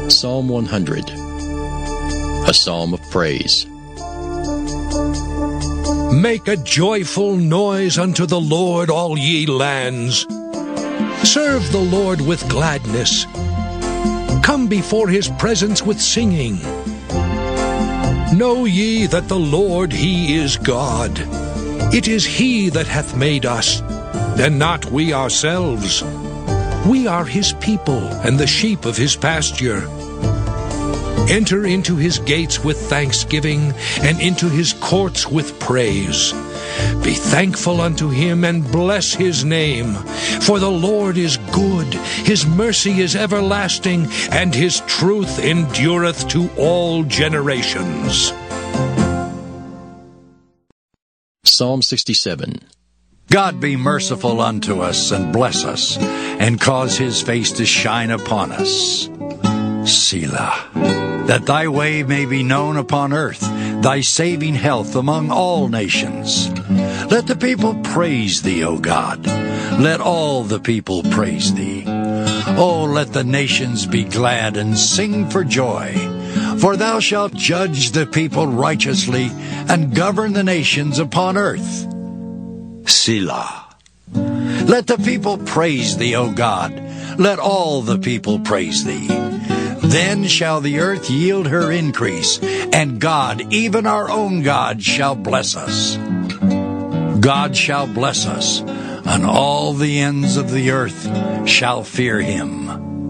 Psalm 100, a psalm of praise. Make a joyful noise unto the Lord, all ye lands. Serve the Lord with gladness. Come before his presence with singing. Know ye that the Lord, he is God. It is he that hath made us, and not we ourselves. We are his people, and the sheep of his pasture. Enter into his gates with thanksgiving, and into his courts with praise. Be thankful unto him, and bless his name. For the Lord is good, his mercy is everlasting, and his truth endureth to all generations. Psalm 67. God be merciful unto us, and bless us, and cause his face to shine upon us. Selah. That thy way may be known upon earth, thy saving health among all nations. Let the people praise thee, O God. Let all the people praise thee. O let the nations be glad and sing for joy. For thou shalt judge the people righteously, and govern the nations upon earth. Selah. Let the people praise thee, O God. Let all the people praise thee. Then shall the earth yield her increase, and God, even our own God, shall bless us. God shall bless us, and all the ends of the earth shall fear him.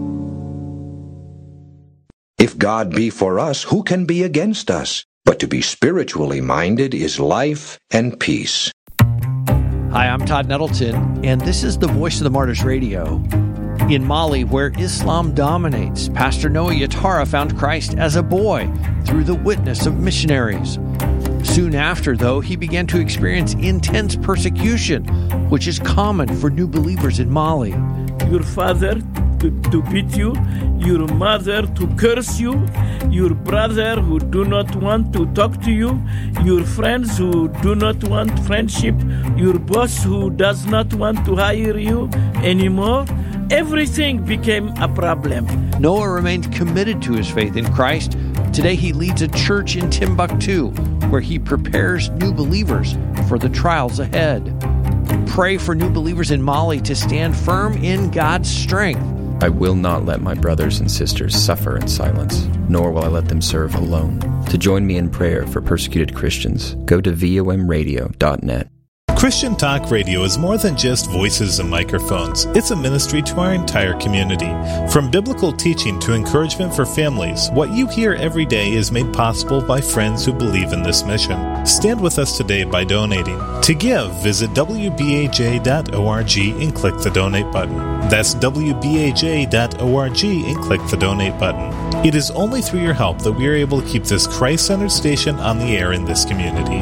If God be for us, who can be against us? But to be spiritually minded is life and peace. Hi, I'm Todd Nettleton, and this is the Voice of the Martyrs Radio. In Mali, where Islam dominates, Pastor Noah Yatara found Christ as a boy through the witness of missionaries. Soon after, though, he began to experience intense persecution, which is common for new believers in Mali. Your father to beat you, your mother to curse you, your brother who do not want to talk to you, your friends who do not want friendship, your boss who does not want to hire you anymore. Everything became a problem. Noah remained committed to his faith in Christ. Today he leads a church in Timbuktu, where he prepares new believers for the trials ahead. Pray for new believers in Mali to stand firm in God's strength. I will not let my brothers and sisters suffer in silence, nor will I let them serve alone. To join me in prayer for persecuted Christians, go to vomradio.net. Christian Talk Radio is more than just voices and microphones. It's a ministry to our entire community. From biblical teaching to encouragement for families, what you hear every day is made possible by friends who believe in this mission. Stand with us today by donating. To give, visit wbaj.org and click the donate button. That's wbaj.org and click the donate button. It is only through your help that we are able to keep this Christ-centered station on the air in this community.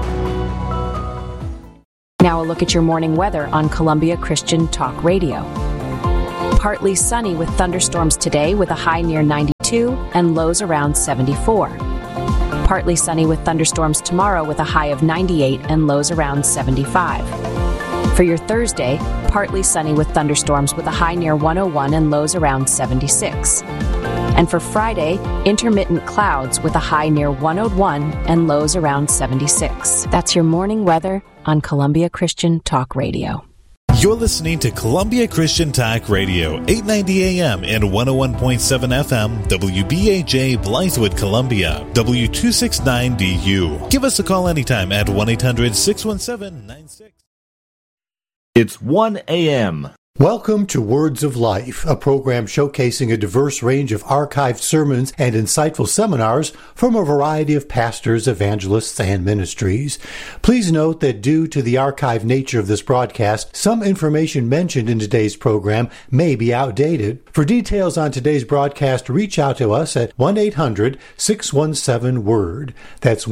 Now a look at your morning weather on Columbia Christian Talk Radio. Partly sunny with thunderstorms today with a high near 92 and lows around 74. Partly sunny with thunderstorms tomorrow with a high of 98 and lows around 75. For your Thursday, partly sunny with thunderstorms with a high near 101 and lows around 76. And for Friday, intermittent clouds with a high near 101 and lows around 76. That's your morning weather on Columbia Christian Talk Radio. You're listening to Columbia Christian Talk Radio, 890 AM and 101.7 FM, WBAJ, Blythewood, Columbia, W269DU. Give us a call anytime at 1-800-617-96. It's 1 a.m. Welcome to Words of Life, a program showcasing a diverse range of archived sermons and insightful seminars from a variety of pastors, evangelists, and ministries. Please note that due to the archived nature of this broadcast, some information mentioned in today's program may be outdated. For details on today's broadcast, reach out to us at 1-800-617-WORD. That's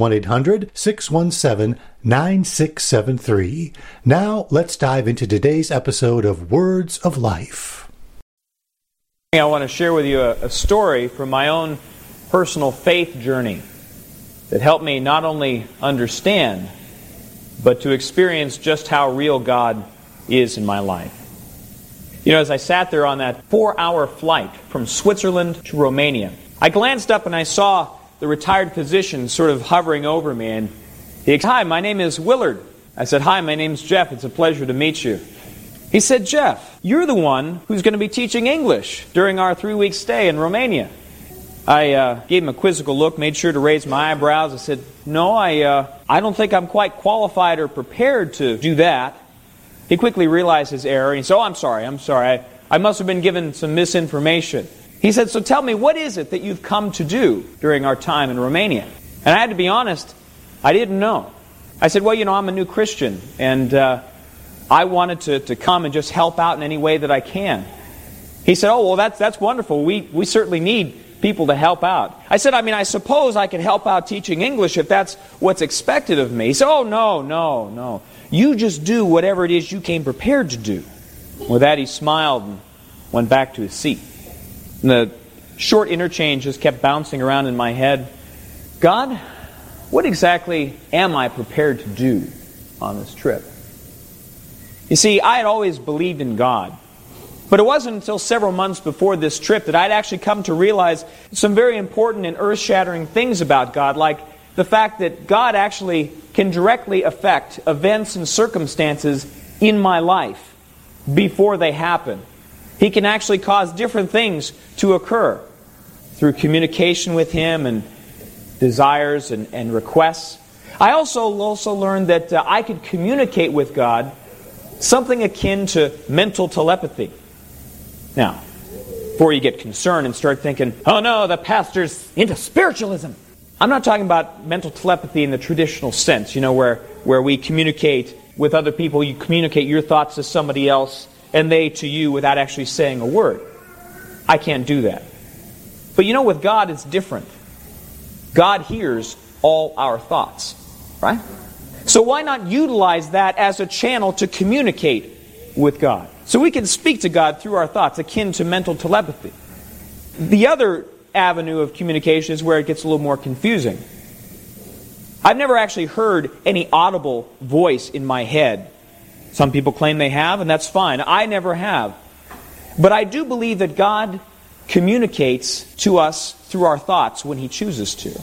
1-800-617-9673. Now, let's dive into today's episode of Words of Life. I want to share with you a story from my own personal faith journey that helped me not only understand, but to experience just how real God is in my life. You know, as I sat there on that 4-hour flight from Switzerland to Romania, I glanced up and I saw the retired physician sort of hovering over me, and he said, "Hi, my name is Willard." I said, "Hi, my name's Jeff. It's a pleasure to meet you." He said, "Jeff, you're the one who's going to be teaching English during our 3-week stay in Romania." I gave him a quizzical look, made sure to raise my eyebrows. I said, "No, I don't think I'm quite qualified or prepared to do that." He quickly realized his error, and he said, "Oh, I'm sorry. I must have been given some misinformation." He said, "So tell me, what is it that you've come to do during our time in Romania?" And I had to be honest, I didn't know. I said, "Well, you know, I'm a new Christian, and I wanted to come and just help out in any way that I can." He said, "Oh, well, that's wonderful. We certainly need people to help out." I said, I suppose I could help out teaching English if that's what's expected of me." He said, "Oh, no. You just do whatever it is you came prepared to do." With that, he smiled and went back to his seat. And the short interchange just kept bouncing around in my head. God, what exactly am I prepared to do on this trip? You see, I had always believed in God. But it wasn't until several months before this trip that I'd actually come to realize some very important and earth-shattering things about God, like the fact that God actually can directly affect events and circumstances in my life before they happen. He can actually cause different things to occur through communication with Him and desires and requests. I also learned that I could communicate with God something akin to mental telepathy. Now, before you get concerned and start thinking, "Oh no, the pastor's into spiritualism," I'm not talking about mental telepathy in the traditional sense, you know, where we communicate with other people, you communicate your thoughts to somebody else, and they to you without actually saying a word. I can't do that. But you know, with God it's different. God hears all our thoughts, right? So why not utilize that as a channel to communicate with God? So we can speak to God through our thoughts, akin to mental telepathy. The other avenue of communication is where it gets a little more confusing. I've never actually heard any audible voice in my head. Some people claim they have, and that's fine. I never have. But I do believe that God communicates to us through our thoughts when He chooses to.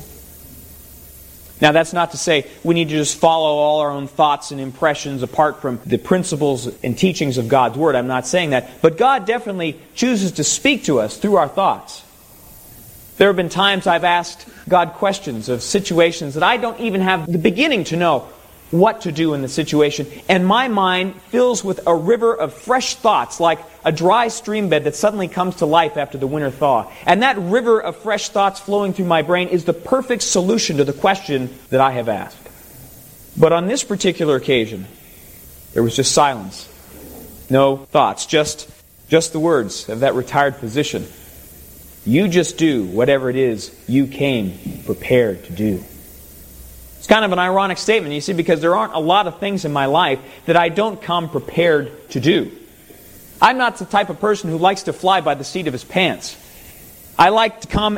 Now, that's not to say we need to just follow all our own thoughts and impressions apart from the principles and teachings of God's Word. I'm not saying that. But God definitely chooses to speak to us through our thoughts. There have been times I've asked God questions of situations that I don't even have the beginning to know what to do in the situation. And my mind fills with a river of fresh thoughts, like a dry stream bed that suddenly comes to life after the winter thaw. And that river of fresh thoughts flowing through my brain is the perfect solution to the question that I have asked. But on this particular occasion, there was just silence. No thoughts, just the words of that retired physician. You just do whatever it is you came prepared to do. It's kind of an ironic statement, you see, because there aren't a lot of things in my life that I don't come prepared to do. I'm not the type of person who likes to fly by the seat of his pants. I like to come